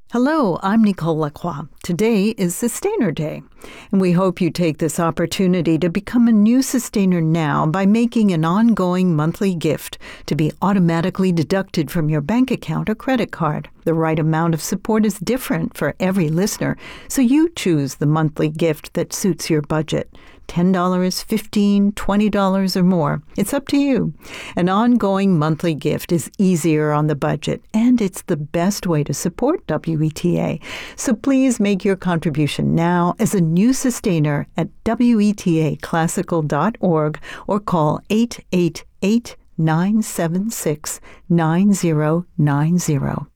Hello, I'm Nicole Lacroix. Today is Sustainer Day, and we hope you take this opportunity to become a new sustainer now by making an ongoing monthly gift to be automatically deducted from your bank account or credit card. The right amount of support is different for every listener, so you choose the monthly gift that suits your budget. $10, $15, $20 or more. It's up to you. An ongoing monthly gift is easier on the budget, and it's the best way to support WETA. So please make your contribution now as a new sustainer at WETAclassical.org or call 888-976-9090.